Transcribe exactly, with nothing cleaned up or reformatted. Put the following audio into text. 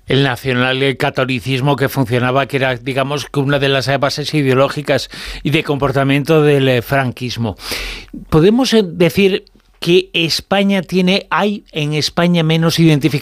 El nacionalcatolicismo que funcionaba, que era, digamos, que una de las bases ideológicas y de comportamiento del eh, franquismo. ¿Podemos eh, decir que España tiene, hay en España menos identificación